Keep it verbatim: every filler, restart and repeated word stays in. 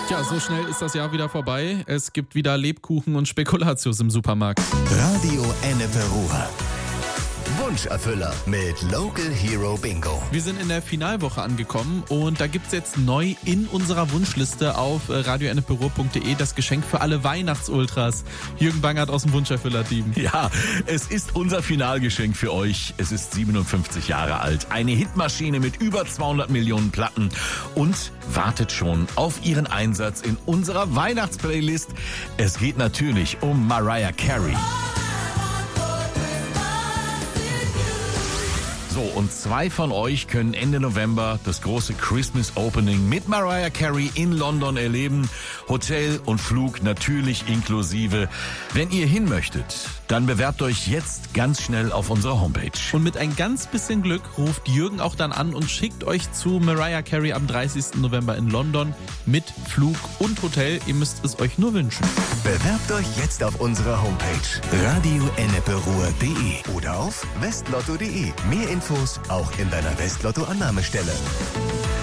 Ja, so schnell ist das Jahr wieder vorbei. Es gibt wieder Lebkuchen und Spekulatius im Supermarkt. Radio Ennepe Ruhr. Wunscherfüller mit Local Hero Bingo. Wir sind in der Finalwoche angekommen und da gibt es jetzt neu in unserer Wunschliste auf radio ennepe ruhr punkt de das Geschenk für alle Weihnachtsultras. Jürgen Bangert aus dem Wunscherfüller-Team. Ja, es ist unser Finalgeschenk für euch. Es ist siebenundfünfzig Jahre alt, eine Hitmaschine mit über zweihundert Millionen Platten und wartet schon auf ihren Einsatz in unserer Weihnachtsplaylist. Es geht natürlich um Mariah Carey. So, und zwei von euch können Ende November das große Christmas Opening mit Mariah Carey in London erleben. Hotel und Flug natürlich inklusive. Wenn ihr hin möchtet, dann bewerbt euch jetzt ganz schnell auf unserer Homepage. Und mit ein ganz bisschen Glück ruft Jürgen auch dann an und schickt euch zu Mariah Carey am dreißigsten November in London mit Flug und Hotel. Ihr müsst es euch nur wünschen. Bewerbt euch jetzt auf unserer Homepage radio ennepe ruhr punkt de oder auf westlotto punkt de. Mehr Infos auch in deiner Westlotto-Annahmestelle.